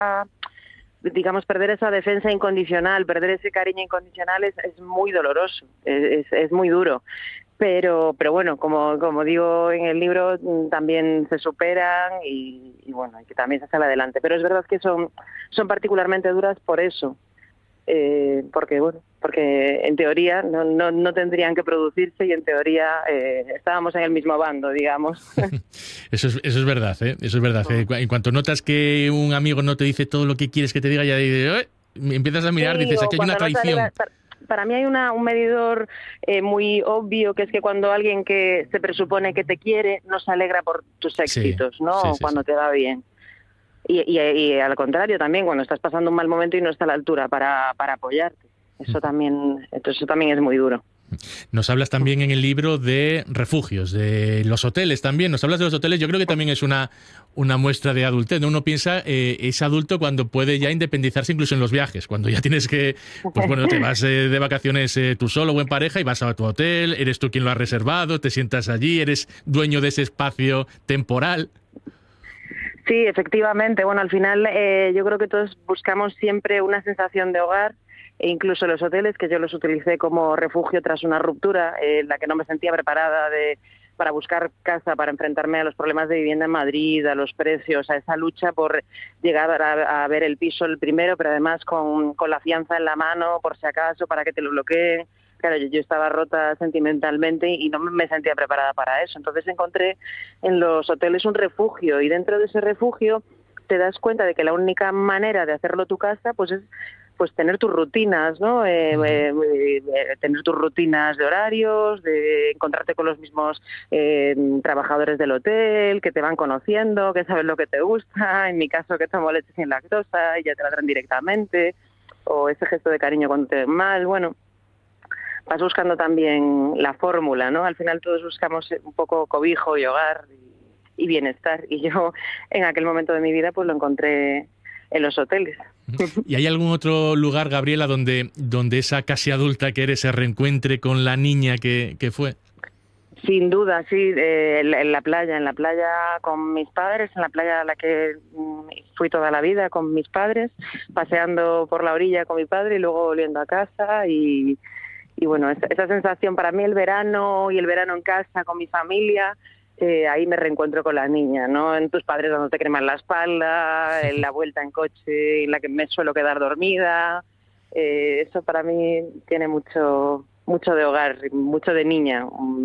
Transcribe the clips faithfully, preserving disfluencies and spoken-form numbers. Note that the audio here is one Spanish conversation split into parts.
digamos, perder esa defensa incondicional, perder ese cariño incondicional es, es muy doloroso, es, es muy duro. Pero, pero bueno, como, como digo en el libro, también se superan y, y bueno, y que también se sale adelante. Pero es verdad que son, son particularmente duras por eso. Eh, porque bueno, porque en teoría no, no, no tendrían que producirse y en teoría eh, estábamos en el mismo bando, digamos. Eso es, eso es verdad, ¿eh? Eso es verdad. ¿eh? En cuanto notas que un amigo no te dice todo lo que quieres que te diga, ya dices, "Eh", empiezas a mirar, Sí, dices, o aquí hay una cuando no te traición. alegra, para, para mí hay una, un medidor eh, muy obvio, que es que cuando alguien que se presupone que te quiere no se alegra por tus Sí, éxitos, ¿no? sí, sí, sí. Cuando te va bien. Y, y, y al contrario también, cuando estás pasando un mal momento y no está a la altura para, para apoyarte. Eso también, eso también es muy duro. Nos hablas también en el libro de refugios, de los hoteles también. Nos hablas de los hoteles, yo creo que también es una, una muestra de adultez, ¿no? Uno piensa, eh, es adulto cuando puede ya independizarse incluso en los viajes, cuando ya tienes que, pues bueno, te vas eh, de vacaciones eh, tú solo o en pareja y vas a tu hotel, eres tú quien lo ha reservado, te sientas allí, eres dueño de ese espacio temporal. Sí, efectivamente. Bueno, al final eh, yo creo que todos buscamos siempre una sensación de hogar, e incluso los hoteles, que yo los utilicé como refugio tras una ruptura eh, en la que no me sentía preparada de, para buscar casa, para enfrentarme a los problemas de vivienda en Madrid, a los precios, a esa lucha por llegar a, a ver el piso el primero, pero además con, con la fianza en la mano, por si acaso, para que te lo bloqueen. Claro, yo, yo estaba rota sentimentalmente y no me sentía preparada para eso. Entonces encontré en los hoteles un refugio y dentro de ese refugio te das cuenta de que la única manera de hacerlo tu casa pues es pues tener tus rutinas, ¿no? Eh, eh, eh, tener tus rutinas de horarios, de encontrarte con los mismos eh, trabajadores del hotel, que te van conociendo, que saben lo que te gusta, en mi caso que tomo leche sin lactosa y ya te la traen directamente, o ese gesto de cariño cuando te ven mal, bueno, vas buscando también la fórmula, ¿no? Al final todos buscamos un poco cobijo y hogar y, y bienestar, y yo en aquel momento de mi vida pues lo encontré en los hoteles. ¿Y hay algún otro lugar, Gabriela, donde, donde esa casi adulta que eres se reencuentre con la niña que, que fue? Sin duda, sí, eh, en la playa, en la playa con mis padres, en la playa a la que fui toda la vida con mis padres, paseando por la orilla con mi padre y luego volviendo a casa y, y bueno, esa, esa sensación para mí el verano y el verano en casa con mi familia, eh, ahí me reencuentro con la niña, ¿no? En tus padres dándote crema en la espalda, en la vuelta en coche en la que me suelo quedar dormida, eh, eso para mí tiene mucho mucho de hogar, mucho de niña,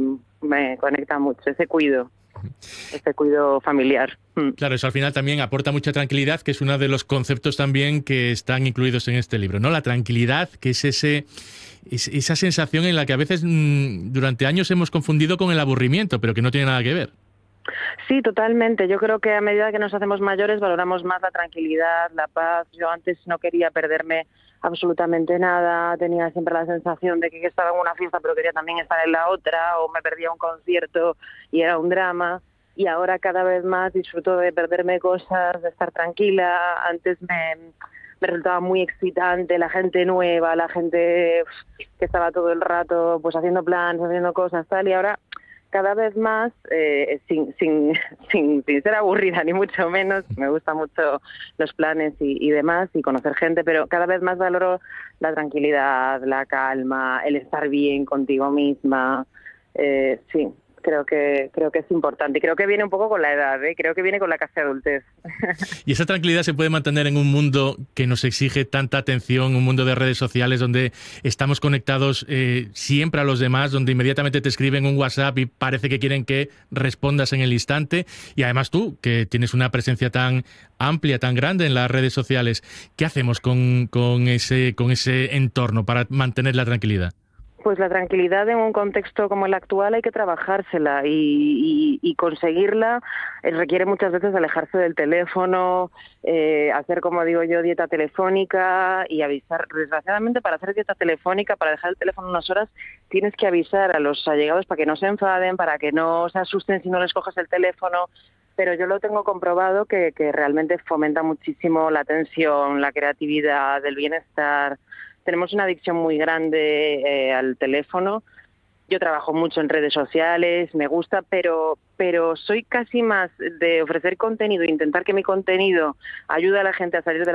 me conecta mucho, ese cuido, ese cuido familiar. Claro, eso al final también aporta mucha tranquilidad, que es uno de los conceptos también que están incluidos en este libro, ¿no? La tranquilidad, que es ese es esa sensación en la que a veces mmm, durante años hemos confundido con el aburrimiento, pero que no tiene nada que ver. Sí, totalmente. Yo creo que a medida que nos hacemos mayores valoramos más la tranquilidad, la paz. Yo antes no quería perderme absolutamente nada, tenía siempre la sensación de que estaba en una fiesta pero quería también estar en la otra, o me perdía un concierto y era un drama. Y ahora cada vez más disfruto de perderme cosas, de estar tranquila. Antes me, me resultaba muy excitante la gente nueva, la gente que estaba todo el rato pues haciendo planes, haciendo cosas, tal, y ahora cada vez más, eh, sin, sin, sin, sin ser aburrida ni mucho menos, me gustan mucho los planes y, y demás, y conocer gente, pero cada vez más valoro la tranquilidad, la calma, el estar bien contigo misma, eh, sí. Creo que creo que es importante y creo que viene un poco con la edad, ¿eh? Creo que viene con la casi adultez. Y esa tranquilidad se puede mantener en un mundo que nos exige tanta atención, un mundo de redes sociales donde estamos conectados eh, siempre a los demás, donde inmediatamente te escriben un WhatsApp y parece que quieren que respondas en el instante. Y además tú, que tienes una presencia tan amplia, tan grande en las redes sociales, ¿qué hacemos con, con, ese, con ese entorno para mantener la tranquilidad? Pues la tranquilidad en un contexto como el actual hay que trabajársela y, y, y conseguirla eh, requiere muchas veces alejarse del teléfono, eh, hacer, como digo yo, dieta telefónica y avisar. Desgraciadamente, para hacer dieta telefónica, para dejar el teléfono unas horas, tienes que avisar a los allegados para que no se enfaden, para que no se asusten si no les coges el teléfono. Pero yo lo tengo comprobado que, que realmente fomenta muchísimo la atención, la creatividad, el bienestar. Tenemos una adicción muy grande eh, al teléfono. Yo trabajo mucho en redes sociales, me gusta, pero pero soy casi más de ofrecer contenido e intentar que mi contenido ayude a la gente a salir de